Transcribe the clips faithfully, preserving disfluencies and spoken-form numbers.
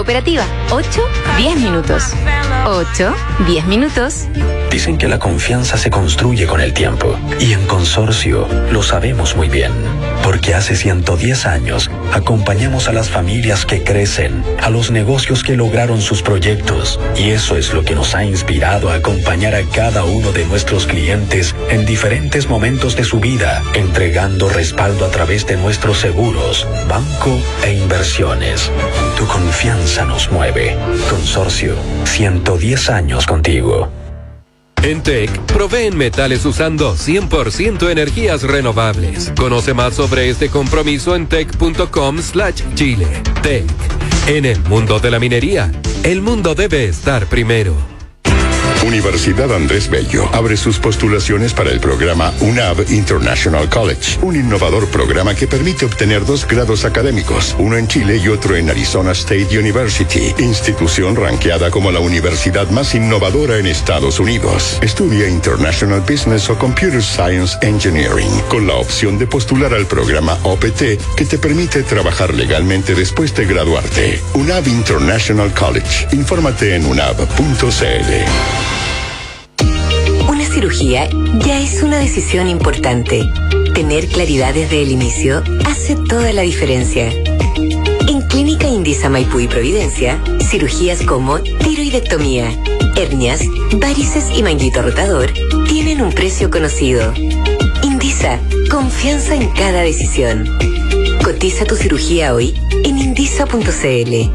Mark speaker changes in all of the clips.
Speaker 1: cooperativa. ocho, diez minutos. ocho, diez minutos.
Speaker 2: Dicen que la confianza se construye con el tiempo. Y en Consorcio lo sabemos muy bien. Porque hace ciento diez años acompañamos a las familias que crecen, a los negocios que lograron sus proyectos. Y eso es lo que nos ha inspirado a acompañar a cada uno de nuestros clientes en diferentes momentos de su vida, entregando respaldo a través de nuestros seguros, banco e inversiones. Tu confianza nos mueve. Consorcio, ciento diez años contigo.
Speaker 3: En T E C, proveen metales usando cien por ciento energías renovables. Conoce más sobre este compromiso en tec.com slash Chile. T E C. En el mundo de la minería, el mundo debe estar primero.
Speaker 4: Universidad Andrés Bello abre sus postulaciones para el programa U N A B International College, un innovador programa que permite obtener dos grados académicos, uno en Chile y otro en Arizona State University, institución ranqueada como la universidad más innovadora en Estados Unidos. Estudia International Business o Computer Science Engineering, con la opción de postular al programa O P T, que te permite trabajar legalmente después de graduarte. U N A B International College. Infórmate en u n a b punto c l.
Speaker 5: Una cirugía ya es una decisión importante. Tener claridad desde el inicio hace toda la diferencia. En Clínica Indisa Maipú y Providencia, cirugías como tiroidectomía, hernias, varices y manguito rotador tienen un precio conocido. Indisa, confianza en cada decisión. Cotiza tu cirugía hoy en indisa punto c l.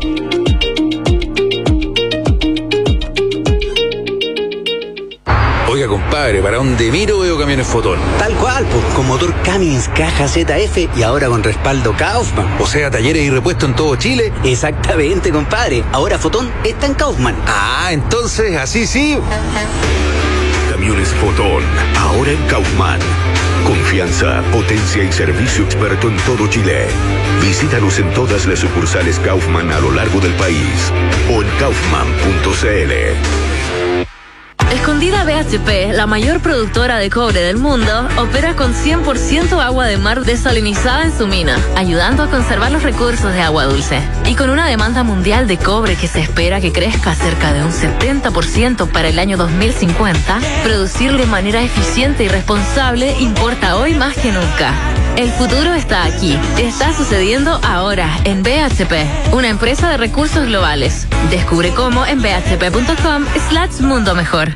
Speaker 6: Oiga, compadre, ¿para dónde miro veo camiones Fotón?
Speaker 7: Tal cual, pues, con motor Cummins, caja Z F y ahora con respaldo Kaufman.
Speaker 6: O sea, talleres y repuestos en todo Chile.
Speaker 7: Exactamente, compadre. Ahora Fotón está en Kaufman.
Speaker 6: Ah, entonces, así sí.
Speaker 8: Camiones Fotón, ahora en Kaufman. Confianza, potencia y servicio experto en todo Chile. Visítanos en todas las sucursales Kaufman a lo largo del país o en kaufman punto c l.
Speaker 9: Escondida B H P, la mayor productora de cobre del mundo, opera con cien por ciento agua de mar desalinizada en su mina, ayudando a conservar los recursos de agua dulce. Y con una demanda mundial de cobre que se espera que crezca cerca de un setenta por ciento para el año dos mil cincuenta, producir de manera eficiente y responsable importa hoy más que nunca. El futuro está aquí. Está sucediendo ahora en B H P, una empresa de recursos globales. Descubre cómo en b h p punto com slash mundo mejor.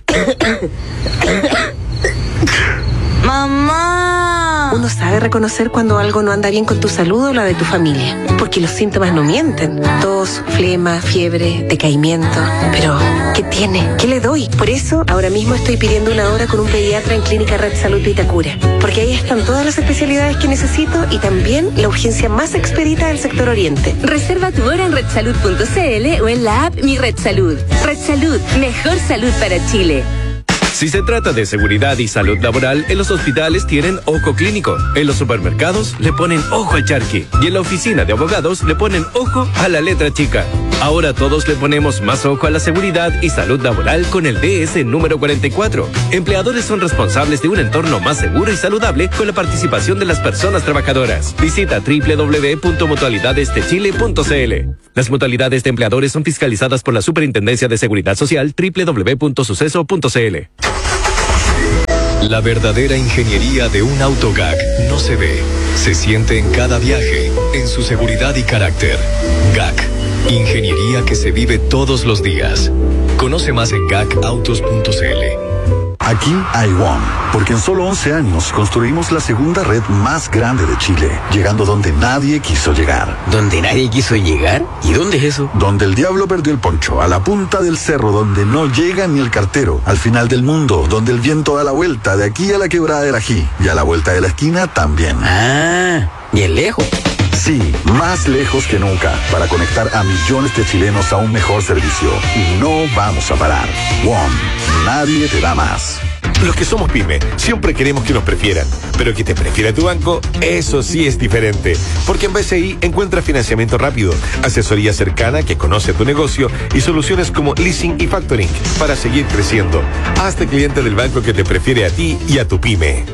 Speaker 10: ¡Mamá! Uno sabe reconocer cuando algo no anda bien con tu salud o la de tu familia, porque los síntomas no mienten. Tos, flema, fiebre, decaimiento. Pero, ¿qué tiene? ¿Qué le doy? Por eso, ahora mismo estoy pidiendo una hora con un pediatra en Clínica Red Salud Vitacura, porque ahí están todas las especialidades que necesito y también la urgencia más expedita del sector oriente.
Speaker 11: Reserva tu hora en red salud punto c l o en la app Mi Red Salud. Red Salud, mejor salud para Chile.
Speaker 3: Si se trata de seguridad y salud laboral, en los hospitales tienen ojo clínico. En los supermercados le ponen ojo al charqui. Y en la oficina de abogados le ponen ojo a la letra chica. Ahora todos le ponemos más ojo a la seguridad y salud laboral con el D S número cuarenta y cuatro. Empleadores son responsables de un entorno más seguro y saludable con la participación de las personas trabajadoras. Visita doble u doble u doble u punto mutualidades de chile punto c l. Las mutualidades de empleadores son fiscalizadas por la Superintendencia de Seguridad Social doble u doble u doble u punto suceso punto c l.
Speaker 12: La verdadera ingeniería de un auto G A C no se ve, se siente en cada viaje, en su seguridad y carácter. G A C, ingeniería que se vive todos los días. Conoce más en G A C autos punto c l.
Speaker 13: Aquí hay WOM, porque en solo once años construimos la segunda red más grande de Chile, llegando donde nadie quiso llegar.
Speaker 7: ¿Donde nadie quiso llegar? ¿Y dónde es eso?
Speaker 13: Donde el diablo perdió el poncho, a la punta del cerro, donde no llega ni el cartero, al final del mundo, donde el viento da la vuelta, de aquí a la quebrada del Ají, y a la vuelta de la esquina también.
Speaker 7: Ah, bien lejos.
Speaker 13: Sí, más lejos que nunca, para conectar a millones de chilenos a un mejor servicio. Y no vamos a parar. WOM, nadie te da más.
Speaker 14: Los que somos pyme, siempre queremos que nos prefieran, pero que te prefiera tu banco, eso sí es diferente. Porque en B C I encuentras financiamiento rápido, asesoría cercana que conoce tu negocio y soluciones como leasing y factoring para seguir creciendo. Hazte cliente del banco que te prefiere a ti y a tu pyme.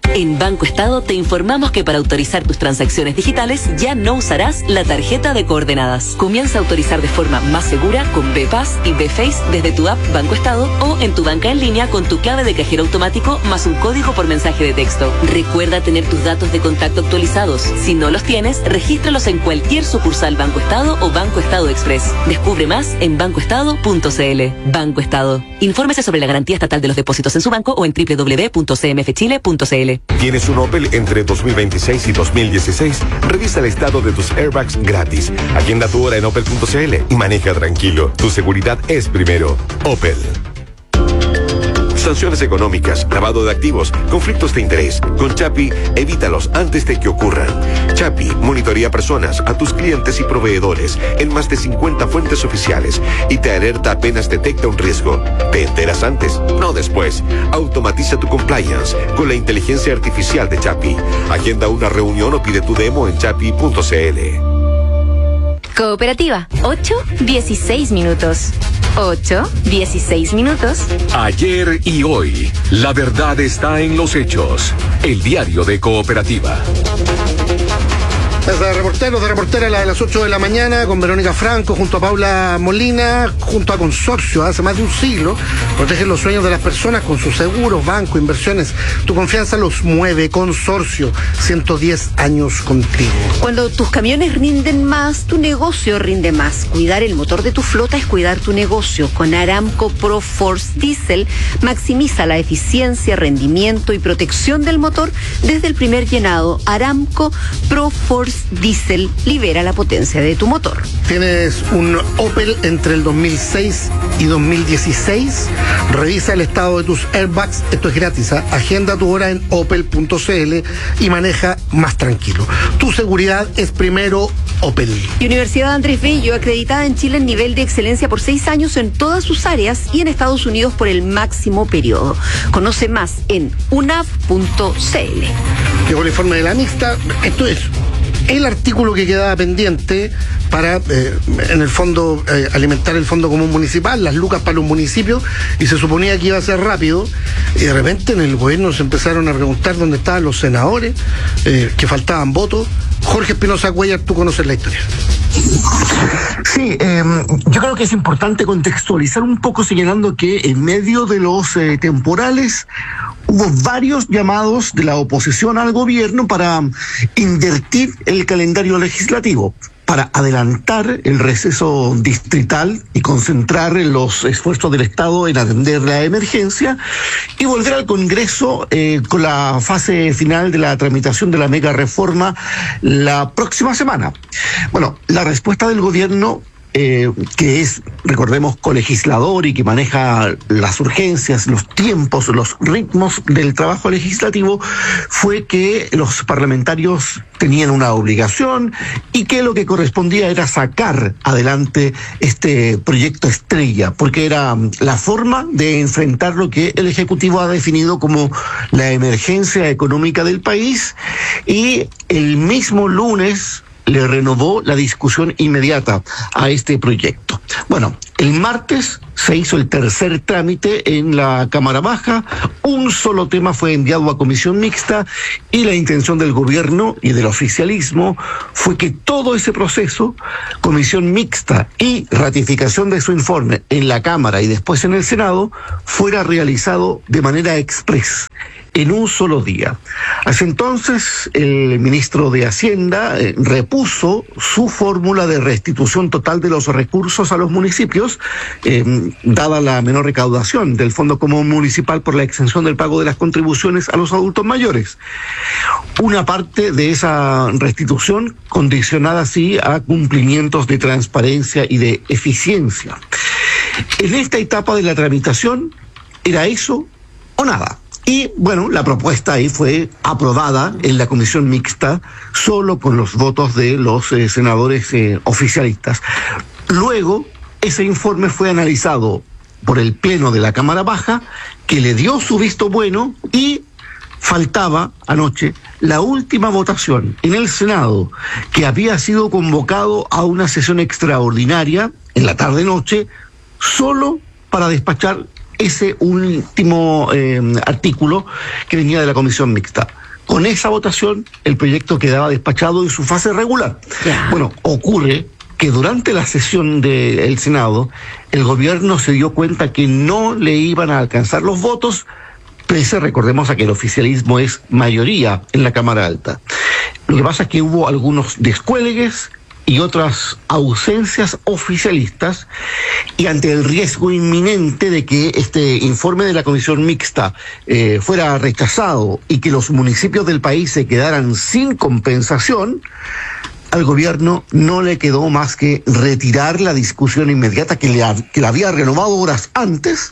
Speaker 15: En Banco Estado te informamos que para autorizar tus transacciones digitales ya no usarás la tarjeta de coordenadas. Comienza a autorizar de forma más segura con B-Pass y B-Face desde tu app Banco Estado o en tu banca en línea con tu clave de cajero automático más un código por mensaje de texto. Recuerda tener tus datos de contacto actualizados. Si no los tienes, regístralos en cualquier sucursal Banco Estado o Banco Estado Express. Descubre más en banco estado punto c l. Banco Estado. Infórmese sobre la garantía estatal de los depósitos en su banco o en doble u doble u doble u punto c m f chile punto c l.
Speaker 14: ¿Tienes un Opel entre dos mil veintiséis y dos mil dieciséis? Revisa el estado de tus airbags gratis. Agenda tu hora en opel punto c l y maneja tranquilo. Tu seguridad es primero. Opel. Sanciones económicas, lavado de activos, conflictos de interés. Con Chapi, evítalos antes de que ocurran. Chapi monitorea personas, a tus clientes y proveedores en más de cincuenta fuentes oficiales y te alerta apenas detecta un riesgo. Te enteras antes, no después. Automatiza tu compliance con la inteligencia artificial de Chapi. Agenda una reunión o pide tu demo en chapi punto c l.
Speaker 1: Cooperativa, ocho, dieciséis minutos. ocho, dieciséis minutos.
Speaker 16: Ayer y hoy, la verdad está en los hechos. El diario de Cooperativa.
Speaker 17: Desde reporteros, de reportera, la de las ocho de la mañana, con Verónica Franco, junto a Paula Molina, junto a Consorcio, hace más de un siglo, protegen los sueños de las personas con sus seguros, banco, inversiones. Tu confianza los mueve. Consorcio, ciento diez años contigo.
Speaker 18: Cuando tus camiones rinden más, tu negocio rinde más. Cuidar el motor de tu flota es cuidar tu negocio. Con Aramco Pro Force Diesel, maximiza la eficiencia, rendimiento y protección del motor desde el primer llenado. Aramco Pro Force Diesel libera la potencia de tu motor.
Speaker 17: ¿Tienes un Opel entre el dos mil seis y dos mil dieciséis? Revisa el estado de tus airbags. Esto es gratis, ¿eh? Agenda tu hora en opel punto c l y maneja más tranquilo. Tu seguridad es primero, Opel.
Speaker 18: Y Universidad Andrés Bello, acreditada en Chile en nivel de excelencia por seis años en todas sus áreas y en Estados Unidos por el máximo periodo. Conoce más en u n a v punto c l.
Speaker 17: Llegó el informe de la mixta. Esto es el artículo que quedaba pendiente para, eh, en el fondo, eh, alimentar el Fondo Común Municipal, las lucas para los municipios, y se suponía que iba a ser rápido, y de repente en el gobierno se empezaron a preguntar dónde estaban los senadores, eh, que faltaban votos. Jorge Espinosa Cuellar, tú conoces la historia.
Speaker 19: Sí, eh, yo creo que es importante contextualizar un poco, señalando que en medio de los eh, temporales hubo varios llamados de la oposición al gobierno para invertir el calendario legislativo, para adelantar el receso distrital y concentrar los esfuerzos del Estado en atender la emergencia y volver al Congreso eh, con la fase final de la tramitación de la mega reforma la próxima semana. Bueno, la respuesta del gobierno, Eh, que es, recordemos, colegislador y que maneja las urgencias, los tiempos, los ritmos del trabajo legislativo, fue que los parlamentarios tenían una obligación y que lo que correspondía era sacar adelante este proyecto estrella, porque era la forma de enfrentar lo que el Ejecutivo ha definido como la emergencia económica del país, y el mismo lunes le renovó la discusión inmediata a este proyecto. Bueno, el martes se hizo el tercer trámite en la Cámara Baja, un solo tema fue enviado a comisión mixta y la intención del gobierno y del oficialismo fue que todo ese proceso, comisión mixta y ratificación de su informe en la Cámara y después en el Senado, fuera realizado de manera express, en un solo día. Hace entonces el ministro de Hacienda eh, repuso su fórmula de restitución total de los recursos a los municipios, eh, dada la menor recaudación del Fondo Común Municipal por la exención del pago de las contribuciones a los adultos mayores. Una parte de esa restitución condicionada así a cumplimientos de transparencia y de eficiencia. En esta etapa de la tramitación, ¿era eso o nada? Y bueno, la propuesta ahí fue aprobada en la comisión mixta solo con los votos de los eh, senadores eh, oficialistas. Luego, ese informe fue analizado por el Pleno de la Cámara Baja, que le dio su visto bueno, y faltaba anoche la última votación en el Senado, que había sido convocado a una sesión extraordinaria en la tarde-noche solo para despachar ese último eh, artículo que venía de la comisión mixta. con esa votación el proyecto quedaba despachado en su fase regular. Yeah. Bueno, ocurre que durante la sesión del Senado el gobierno se dio cuenta que no le iban a alcanzar los votos, pese, recordemos, a que el oficialismo es mayoría en la Cámara Alta. Lo que pasa es que hubo algunos descuelgues y otras ausencias oficialistas, y ante el riesgo inminente de que este informe de la comisión mixta eh, fuera rechazado y que los municipios del país se quedaran sin compensación, al gobierno no le quedó más que retirar la discusión inmediata que le ha, que la había renovado horas antes,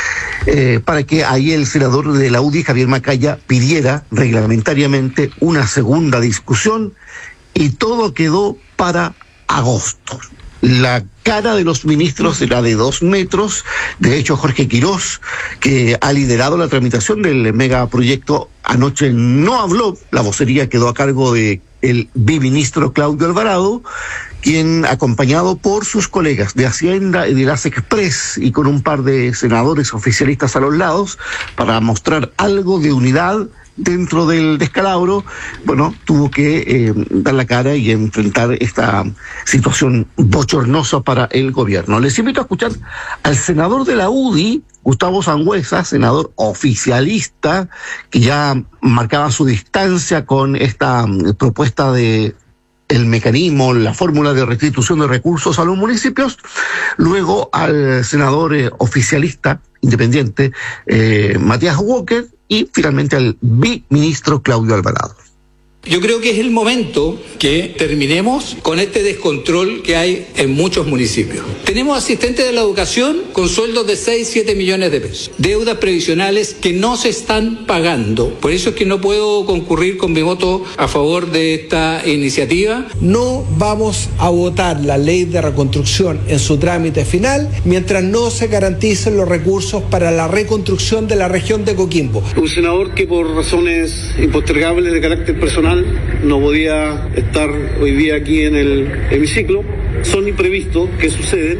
Speaker 19: eh, para que ahí el senador de la U D I, Javier Macaya, pidiera reglamentariamente una segunda discusión, y todo quedó para agosto. La cara de los ministros era de dos metros. De hecho, Jorge Quirós, que ha liderado la tramitación del megaproyecto, anoche no habló. La vocería quedó a cargo de el biministro Claudio Alvarado, quien, acompañado por sus colegas de Hacienda y de las Express y con un par de senadores oficialistas a los lados, para mostrar algo de unidad dentro del descalabro, bueno, tuvo que eh, dar la cara y enfrentar esta situación bochornosa para el gobierno. Les invito a escuchar al senador de la U D I, Gustavo Sangüesa, senador oficialista, que ya marcaba su distancia con esta um, propuesta de el mecanismo, la fórmula de restitución de recursos a los municipios, luego al senador eh, oficialista independiente eh, Matías Walker, y finalmente al biministro Claudio Alvarado.
Speaker 20: Yo creo que es el momento que terminemos con este descontrol que hay en muchos municipios. Tenemos asistentes de la educación con sueldos de seis, siete millones de pesos, deudas previsionales que no se están pagando. Por eso es que no puedo concurrir con mi voto a favor de esta iniciativa.
Speaker 21: No vamos a votar la ley de reconstrucción en su trámite final mientras no se garanticen los recursos para la reconstrucción de la región de Coquimbo.
Speaker 22: Un senador que por razones impostergables de carácter personal no podía estar hoy día aquí en el hemiciclo. Son imprevistos que suceden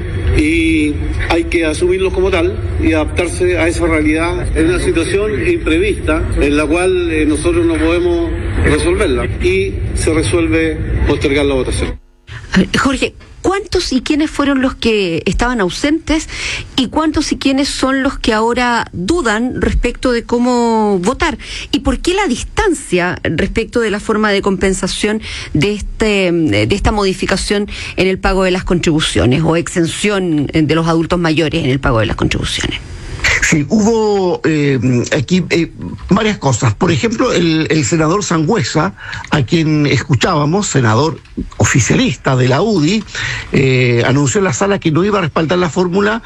Speaker 22: y hay que asumirlos como tal y adaptarse a esa realidad. Es una situación imprevista en la cual eh, nosotros no podemos resolverla y se resuelve postergar la votación.
Speaker 18: Jorge, ¿cuántos y quiénes fueron los que estaban ausentes y cuántos y quiénes son los que ahora dudan respecto de cómo votar? ¿Y por qué la distancia respecto de la forma de compensación de este de esta modificación en el pago de las contribuciones o exención de los adultos mayores en el pago de las contribuciones?
Speaker 19: Sí, hubo eh, aquí eh, varias cosas. Por ejemplo, el, el senador Sangüesa, a quien escuchábamos, senador oficialista de la U D I, eh, anunció en la sala que no iba a respaldar la fórmula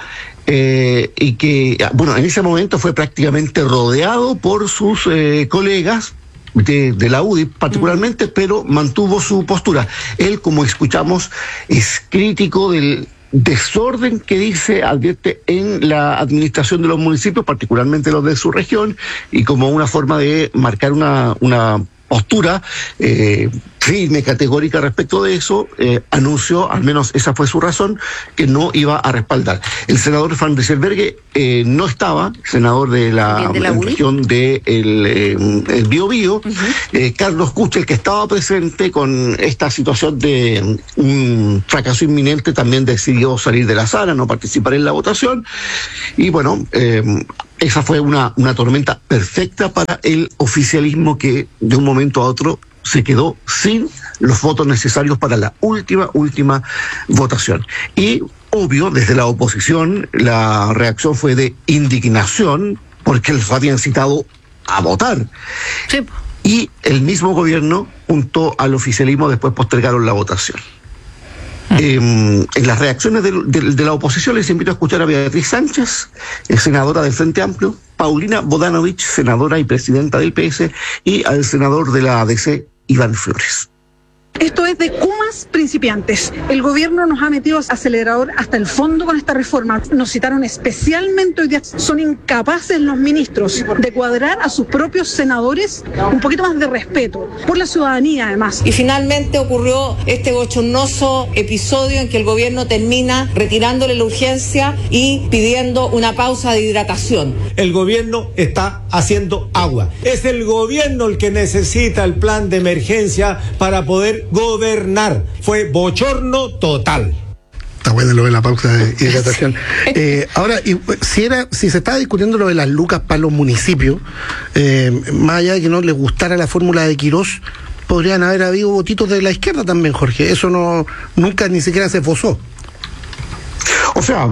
Speaker 19: eh, y que, bueno, en ese momento fue prácticamente rodeado por sus eh, colegas De, de la U D I particularmente, pero mantuvo su postura. Él, como escuchamos, es crítico del desorden que dice, advierte en la administración de los municipios, particularmente los de su región, y como una forma de marcar una, una postura eh, firme, categórica respecto de eso, eh, anunció, al menos esa fue su razón, que no iba a respaldar. El senador Van Rieselberghe eh, no estaba, senador de la, de la región de el, eh, el Bío Bío, uh-huh. eh, Carlos Kuchel, que estaba presente con esta situación de un fracaso inminente, también decidió salir de la sala, no participar en la votación, y bueno, eh, esa fue una, una tormenta perfecta para el oficialismo, que de un momento a otro se quedó sin los votos necesarios para la última, última votación. Y, obvio, desde la oposición, la reacción fue de indignación, porque los habían citado a votar. Sí. Y el mismo gobierno, junto al oficialismo, después postergaron la votación. Eh, en las reacciones de, de, de la oposición les invito a escuchar a Beatriz Sánchez, senadora del Frente Amplio, Paulina Bodanovich, senadora y presidenta del P S, y al senador de la A D C, Iván Flores.
Speaker 2: Esto es de Kumas principiantes. El gobierno nos ha metido acelerador hasta el fondo con esta reforma. Nos citaron especialmente hoy día. Son incapaces los ministros de cuadrar a sus propios senadores un poquito más de respeto por la ciudadanía, además.
Speaker 4: Y finalmente ocurrió este bochornoso episodio en que el gobierno termina retirándole la urgencia y pidiendo una pausa de hidratación.
Speaker 23: El gobierno está haciendo agua. Es el gobierno el que necesita el plan de emergencia para poder gobernar. Fue bochorno total.
Speaker 17: Está bueno lo de la pausa de hidratación. Eh, ahora, y, si era, si se estaba discutiendo lo de las lucas para los municipios, eh, más allá de que no les gustara la fórmula de Quirós, podrían haber habido votitos de la izquierda también, Jorge. Eso no nunca ni siquiera se esbozó.
Speaker 19: O sea,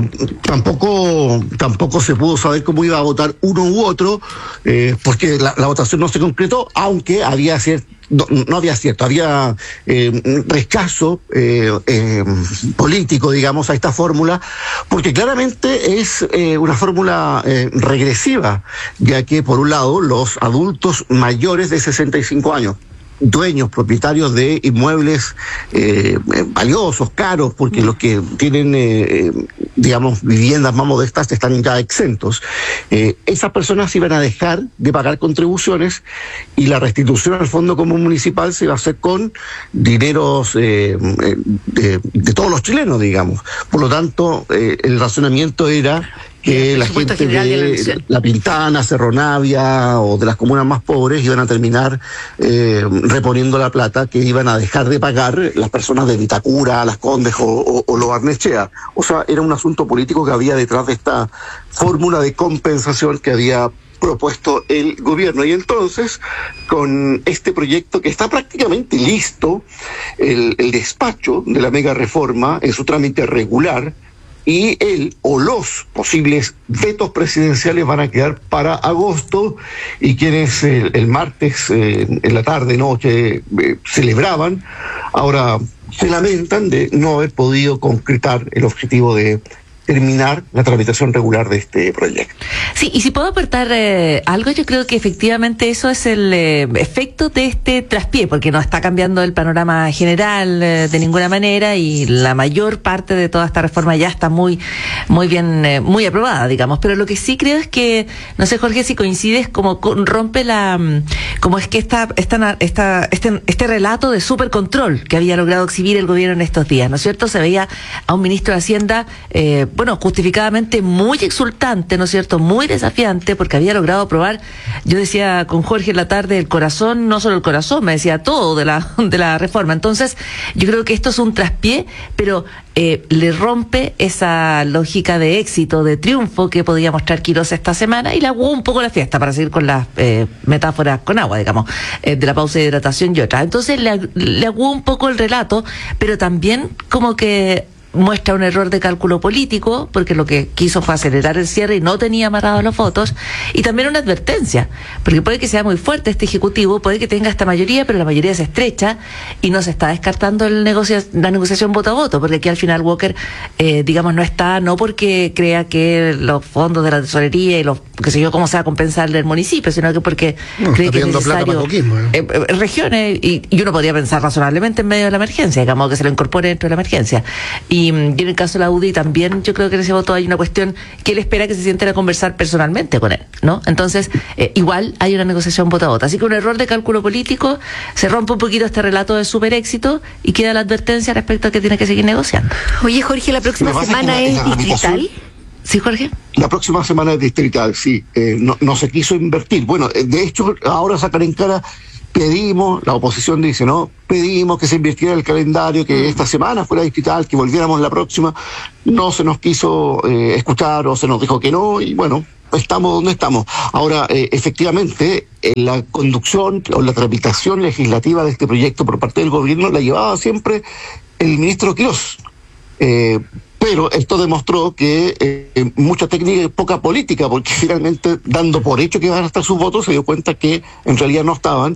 Speaker 19: tampoco tampoco se pudo saber cómo iba a votar uno u otro, eh, porque la, la votación no se concretó, aunque había cierto, no, no había cierto, había eh, rechazo eh, eh, político, digamos, a esta fórmula, porque claramente es eh, una fórmula eh, regresiva, ya que por un lado los adultos mayores de sesenta y cinco años, dueños, propietarios de inmuebles eh, valiosos, caros, porque los que tienen, eh, digamos, viviendas más modestas están ya exentos. Eh, esas personas iban a dejar de pagar contribuciones y la restitución al Fondo Común Municipal se iba a hacer con dineros eh, de, de todos los chilenos, digamos. Por lo tanto, eh, el razonamiento era que la gente de La Pintana, Cerro Navia o de las comunas más pobres iban a terminar eh, reponiendo la plata que iban a dejar de pagar las personas de Vitacura, Las Condes o, o, o Lo Barnechea. O sea, era un asunto político que había detrás de esta fórmula de compensación que había propuesto el gobierno. Y entonces, con este proyecto que está prácticamente listo, el, el despacho de la mega reforma en su trámite regular, y él o los posibles vetos presidenciales van a quedar para agosto, y quienes eh, el martes eh, en la tarde, noche, eh, celebraban, ahora se lamentan de no haber podido concretar el objetivo de terminar la tramitación regular de este proyecto.
Speaker 15: Sí, y si puedo aportar eh, algo, yo creo que efectivamente eso es el eh, efecto de este traspié, porque no está cambiando el panorama general eh, de ninguna manera, y la mayor parte de toda esta reforma ya está muy muy bien, eh, muy aprobada, digamos. Pero lo que sí creo es que, no sé, Jorge, si coincides, como con, rompe la, como es que esta, esta, esta, este, este relato de supercontrol que había logrado exhibir el gobierno en estos días, ¿no es cierto? Se veía a un ministro de Hacienda eh, bueno, justificadamente muy exultante, ¿no es cierto?, muy desafiante, porque había logrado aprobar, yo decía con Jorge en la tarde, el corazón, no solo el corazón, me decía todo de la de la reforma. Entonces, yo creo que esto es un traspié, pero eh, le rompe esa lógica de éxito, de triunfo que podía mostrar Quirós esta semana, y le aguó un poco la fiesta, para seguir con las eh, metáforas con agua, digamos, eh, de la pausa de hidratación y otras. Entonces, le, le aguó un poco el relato, pero también como que muestra un error de cálculo político, porque lo que quiso fue acelerar el cierre y no tenía amarrados los votos, y también una advertencia, porque puede que sea muy fuerte este Ejecutivo, puede que tenga esta mayoría, pero la mayoría se estrecha y no se está descartando el negocia- la negociación voto a voto, porque aquí al final Walker, eh, digamos, no está, no porque crea que los fondos de la tesorería y los, qué sé yo, cómo se va a compensarle el municipio, sino que porque
Speaker 17: no,
Speaker 15: cree que es necesario
Speaker 17: poquismo, ¿eh?
Speaker 15: Eh, eh, regiones, y, y uno podría pensar razonablemente en medio de la emergencia, digamos, que se lo incorpore dentro de la emergencia. Y Y, y en el caso de la U D I también, yo creo que en ese voto hay una cuestión que él espera que se sienten a conversar personalmente con él, ¿no? Entonces, eh, igual hay una negociación voto a voto. Así que un error de cálculo político, se rompe un poquito este relato de super éxito y queda la advertencia respecto a que tiene que seguir negociando.
Speaker 18: Oye, Jorge, ¿la próxima semana es distrital?
Speaker 15: Sí, Jorge.
Speaker 19: La próxima semana es distrital, sí. Eh, no, no se quiso invertir. Bueno, de hecho, ahora sacan en cara. Pedimos, la oposición dice, ¿no? Pedimos que se invirtiera el calendario, que esta semana fuera distrital, que volviéramos la próxima. No se nos quiso eh, escuchar, o se nos dijo que no, y bueno, estamos donde estamos. Ahora, eh, efectivamente, eh, la conducción o la tramitación legislativa de este proyecto por parte del gobierno la llevaba siempre el ministro Quirós. Eh, Pero esto demostró que eh, mucha técnica y poca política, porque finalmente, dando por hecho que iban a estar sus votos, se dio cuenta que en realidad no estaban.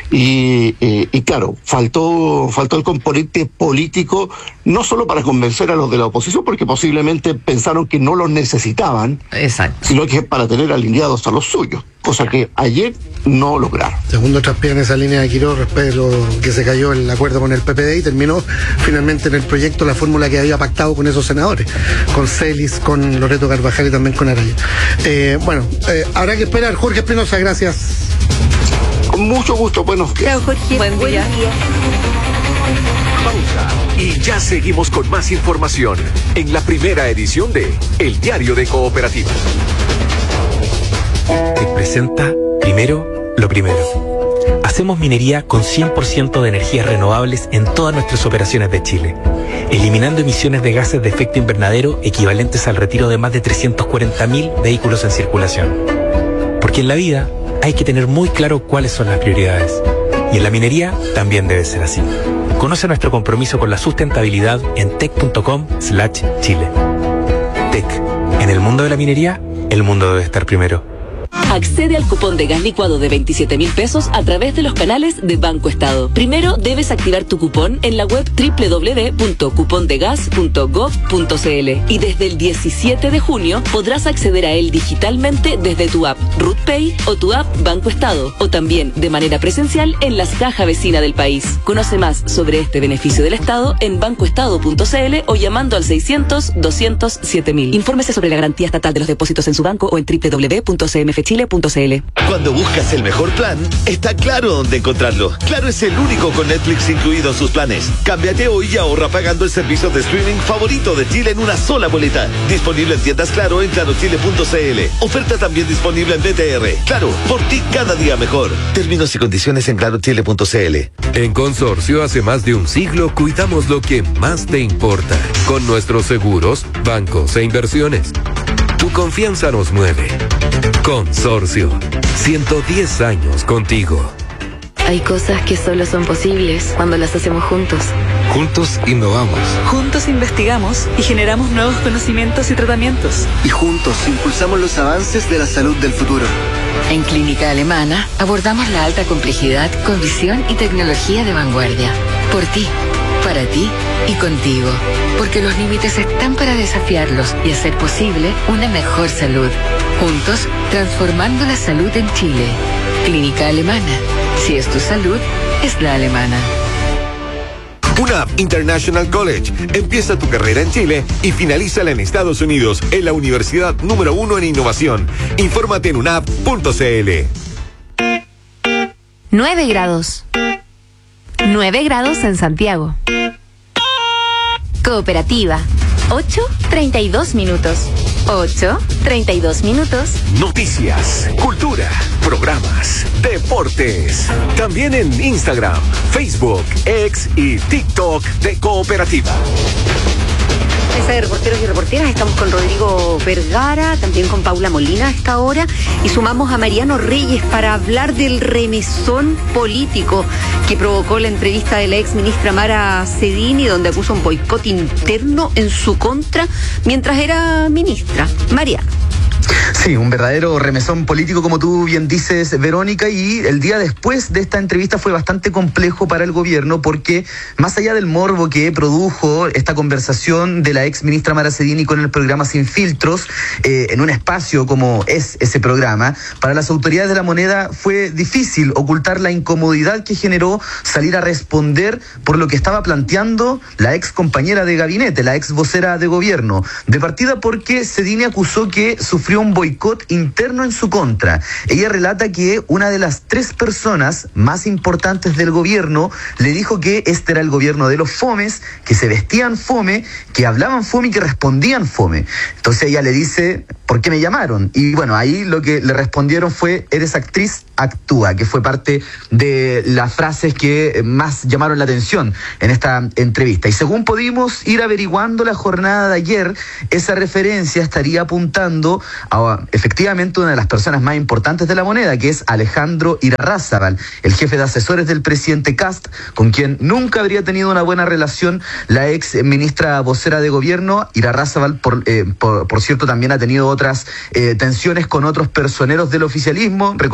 Speaker 19: Y, eh, y claro, faltó, faltó el componente político, no solo para convencer a los de la oposición, porque posiblemente pensaron que no los necesitaban,
Speaker 15: exacto,
Speaker 19: sino que para tener alineados a los suyos. cosa que ayer no lograron.
Speaker 17: Segundo traspié en esa línea de Quirós respecto a lo que se cayó el acuerdo con el P P D y terminó finalmente en el proyecto la fórmula que había pactado con esos senadores, con Celis, con Loreto Carvajal y también con Araya. Eh, bueno, eh, habrá que esperar. Jorge Espinosa, gracias.
Speaker 19: Con mucho gusto, buenos días.
Speaker 18: Chao, Jorge.
Speaker 11: Buen día.
Speaker 18: Buen día.
Speaker 16: Pausa y ya seguimos con más información en la primera edición de El Diario de Cooperativa.
Speaker 5: Te presenta primero lo primero. Hacemos minería con cien por ciento de energías renovables en todas nuestras operaciones de Chile, eliminando emisiones de gases de efecto invernadero equivalentes al retiro de más de trescientos cuarenta mil vehículos en circulación. Porque en la vida hay que tener muy claro cuáles son las prioridades. Y en la minería también debe ser así. Conoce nuestro compromiso con la sustentabilidad en tec punto com slash chile. Tec. En el mundo de la minería, el mundo debe estar primero.
Speaker 15: Accede al cupón de gas licuado de veintisiete mil pesos a través de los canales de Banco Estado. Primero debes activar tu cupón en la web doble u doble u doble u punto cupondegas punto gov punto cl y desde el diecisiete de junio podrás acceder a él digitalmente desde tu app RutPay o tu app Banco Estado o también de manera presencial en las cajas vecinas del país. Conoce más sobre este beneficio del Estado en bancoestado punto cl o llamando al seiscientos, doscientos, siete mil. Infórmese sobre la garantía estatal de los depósitos en su banco o en doble u doble u doble u punto c m f chile punto c l.
Speaker 6: Cuando buscas el mejor plan, está claro dónde encontrarlo. Claro es el único con Netflix incluido en sus planes. Cámbiate hoy y ahorra pagando el servicio de streaming favorito de Chile en una sola boleta. Disponible en tiendas Claro en claro chile punto c l. Oferta también disponible en B T R. Claro, por ti cada día mejor. Términos y condiciones en claro chile punto c l.
Speaker 3: En Consorcio hace más de un siglo cuidamos lo que más te importa. Con nuestros seguros, bancos e inversiones. Tu confianza nos mueve. Consorcio. ciento diez años contigo.
Speaker 1: Hay cosas que solo son posibles cuando las hacemos juntos.
Speaker 8: Juntos innovamos.
Speaker 24: Juntos investigamos y generamos nuevos conocimientos y tratamientos.
Speaker 8: Y juntos impulsamos los avances de la salud del futuro.
Speaker 25: En Clínica Alemana abordamos la alta complejidad con visión y tecnología de vanguardia. Por ti, para ti y contigo. Porque los límites están para desafiarlos y hacer posible una mejor salud. Juntos, transformando la salud en Chile. Clínica Alemana. Si es tu salud, es la alemana.
Speaker 14: U N A P International College. Empieza tu carrera en Chile y finalízala en Estados Unidos en la universidad número uno en innovación. Infórmate en u n a p punto c l.
Speaker 1: nueve grados. nueve grados en Santiago. Cooperativa. ocho, treinta y dos minutos. ocho, treinta y dos minutos.
Speaker 16: Noticias, cultura, programas, deportes. También en Instagram, Facebook, X y TikTok de Cooperativa.
Speaker 18: Mesa de reporteros y reporteras, estamos con Rodrigo Vergara, también con Paula Molina a esta hora, y sumamos a Mariano Reyes para hablar del remesón político que provocó la entrevista de la ex ministra Mara Cedini, donde acusa un boicot interno en su contra mientras era ministra. Mariano.
Speaker 26: Sí, un verdadero remesón político, como tú bien dices, Verónica, y el día después de esta entrevista fue bastante complejo para el gobierno porque, más allá del morbo que produjo esta conversación de la ex ministra Mara Cedini con el programa Sin Filtros, eh, en un espacio como es ese programa, para las autoridades de la moneda fue difícil ocultar la incomodidad que generó salir a responder por lo que estaba planteando la ex compañera de gabinete, la ex vocera de gobierno. De partida porque Cedini acusó que sufrió un boicot interno en su contra. Ella relata que una de las tres personas más importantes del gobierno le dijo que este era el gobierno de los fomes, que se vestían fome, que hablaban fome y que respondían fome. Entonces ella le dice, ¿por qué me llamaron? Y bueno, ahí lo que le respondieron fue, eres actriz, actúa, que fue parte de las frases que más llamaron la atención en esta entrevista. Y según pudimos ir averiguando la jornada de ayer, esa referencia estaría apuntando a, efectivamente, una de las personas más importantes de la moneda, que es Alejandro Irarrázaval, el jefe de asesores del presidente Kast, con quien nunca habría tenido una buena relación la ex ministra vocera de gobierno. Irarrázaval, por, eh, por, por cierto, también ha tenido otras eh, tensiones con otros personeros del oficialismo, recordemos con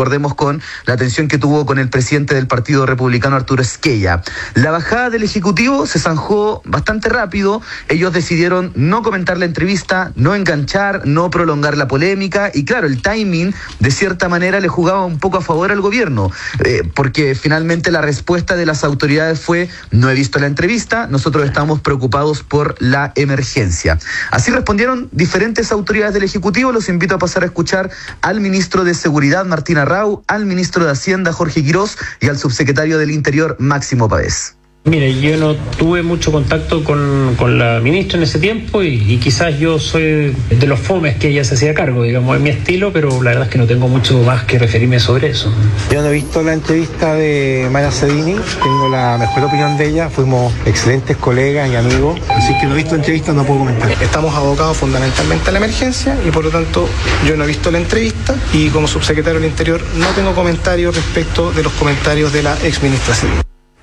Speaker 26: con la atención que tuvo con el presidente del Partido Republicano, Arturo Esquella. La bajada del Ejecutivo se zanjó bastante rápido. Ellos decidieron no comentar la entrevista, no enganchar, no prolongar la polémica, y claro, el timing de cierta manera le jugaba un poco a favor al gobierno, eh, porque finalmente la respuesta de las autoridades fue: no he visto la entrevista, nosotros estamos preocupados por la emergencia. Así respondieron diferentes autoridades del Ejecutivo. Los invito a pasar a escuchar al ministro de Seguridad, Martín Arrau, al ministro de Hacienda, Jorge Quirós, y al subsecretario del Interior, Máximo Pavés.
Speaker 7: Mire, yo no tuve mucho contacto con, con la ministra en ese tiempo y, y quizás yo soy de los fomes que ella se hacía cargo, digamos, es mi estilo, pero la verdad es que no tengo mucho más que referirme sobre eso.
Speaker 9: Yo no he visto la entrevista de Maracedini, tengo la mejor opinión de ella, fuimos excelentes colegas y amigos, así que no he visto la entrevista, no puedo comentar.
Speaker 10: Estamos abocados fundamentalmente a la emergencia y por lo tanto yo no he visto la entrevista y como subsecretario del Interior no tengo comentarios respecto de los comentarios de la exministra Cedini.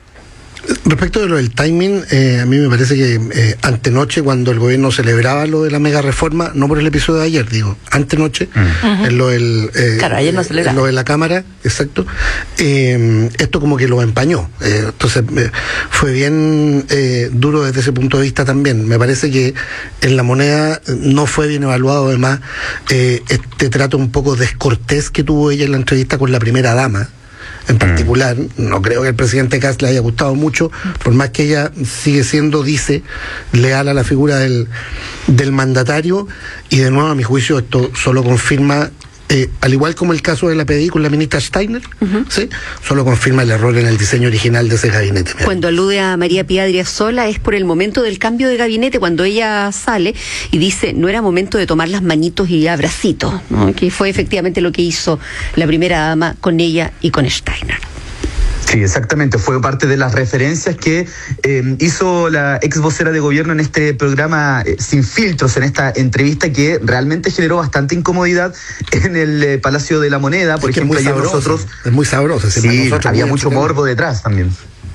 Speaker 17: Respecto de lo del timing, eh, a mí me parece que eh, antenoche, cuando el gobierno celebraba lo de la mega reforma, no por el episodio de ayer, digo, antenoche, uh-huh. en lo del eh,
Speaker 18: claro, ayer no celebraba.
Speaker 17: lo de la Cámara, exacto, eh, esto como que lo empañó. Eh, entonces eh, fue bien eh, duro desde ese punto de vista también. Me parece que en La Moneda no fue bien evaluado, además, eh, este trato un poco descortés que tuvo ella en la entrevista con la primera dama. En particular, no creo que al presidente Kast le haya gustado mucho, por más que ella sigue siendo, dice, leal a la figura del, del mandatario, y de nuevo, a mi juicio, esto solo confirma, eh, al igual como el caso de la P D I con la ministra Steiner, uh-huh. ¿sí? Solo confirma el error en el diseño original de ese gabinete.
Speaker 18: Cuando alude a María Pía Adriasola es por el momento del cambio de gabinete, cuando ella sale y dice no era momento de tomar las manitos y abracitos, ¿no? Que fue efectivamente lo que hizo la primera dama con ella y con Steiner.
Speaker 26: Sí, exactamente, fue parte de las referencias que eh, hizo la ex vocera de gobierno en este programa eh, Sin Filtros, en esta entrevista que realmente generó bastante incomodidad en el eh, Palacio de la Moneda. Por
Speaker 17: es
Speaker 26: ejemplo,
Speaker 17: ayer
Speaker 26: sabroso, nosotros...
Speaker 17: Es muy sabroso.
Speaker 26: Sí, había mucho morbo detrás también.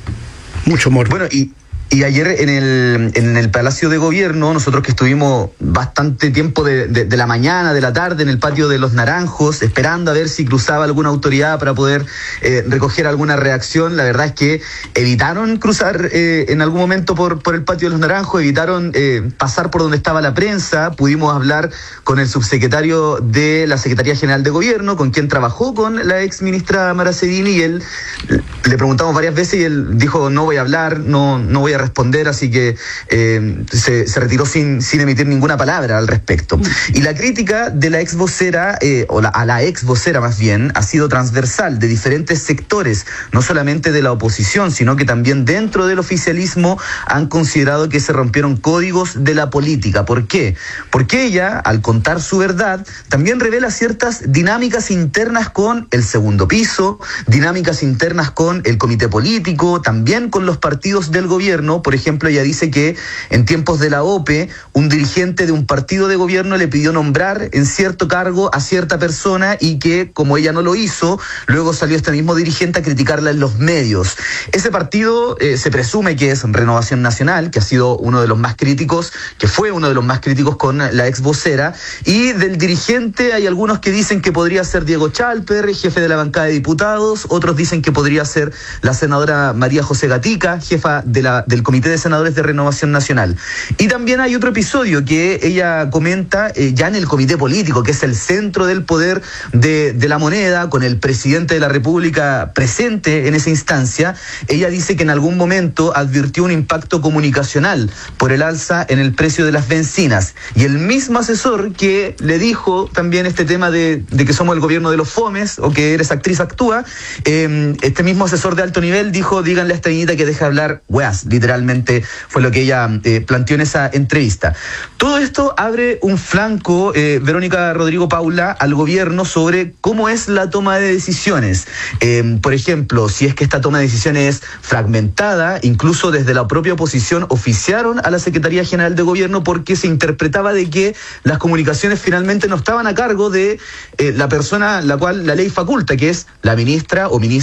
Speaker 17: Mucho morbo.
Speaker 26: Bueno, y... Y ayer en el, en el Palacio de Gobierno, nosotros que estuvimos bastante tiempo de, de, de la mañana, de la tarde, en el patio de los Naranjos, esperando a ver si cruzaba alguna autoridad para poder eh, recoger alguna reacción, la verdad es que evitaron cruzar eh, en algún momento por, por el patio de los Naranjos, evitaron eh, pasar por donde estaba la prensa. Pudimos hablar con el subsecretario de la Secretaría General de Gobierno, con quien trabajó con la ex ministra Maracedini, y él le preguntamos varias veces y él dijo no voy a hablar, no, no voy a responder, así que eh, se, se retiró sin, sin emitir ninguna palabra al respecto. Y la crítica de la ex vocera, eh, o la, a la ex vocera más bien, ha sido transversal de diferentes sectores, no solamente de la oposición, sino que también dentro del oficialismo han considerado que se rompieron códigos de la política. ¿Por qué? Porque ella, al contar su verdad, también revela ciertas dinámicas internas con el segundo piso, dinámicas internas con el comité político, también con los partidos del gobierno. Por ejemplo, ella dice que en tiempos de la O P E, un dirigente de un partido de gobierno le pidió nombrar en cierto cargo a cierta persona y que, como ella no lo hizo, luego salió este mismo dirigente a criticarla en los medios. Ese partido eh, se presume que es Renovación Nacional, que ha sido uno de los más críticos, que fue uno de los más críticos con la ex vocera, y del dirigente hay algunos que dicen que podría ser Diego Chalper, jefe de la bancada de diputados, otros dicen que podría ser la senadora María José Gatica, jefa de la, del Comité de Senadores de Renovación Nacional. Y también hay otro episodio que ella comenta eh, ya en el comité político, que es el centro del poder de, de La Moneda, con el presidente de la República presente en esa instancia. Ella dice que en algún momento advirtió un impacto comunicacional por el alza en el precio de las bencinas. Y el mismo asesor que le dijo también este tema de, de que somos el gobierno de los fomes, o que eres actriz actúa, eh, este mismo asesor de alto nivel dijo, díganle a esta niñita que deje de hablar weas, literalmente fue lo que ella eh, planteó en esa entrevista. Todo esto abre un flanco, eh, Verónica Rodrigo Paula, al gobierno sobre cómo es la toma de decisiones. Eh, por ejemplo, si es que esta toma de decisiones es fragmentada, incluso desde la propia oposición oficiaron a la Secretaría General de Gobierno porque se interpretaba de que las comunicaciones finalmente no estaban a cargo de eh, la persona la cual la ley faculta, que es la ministra o ministra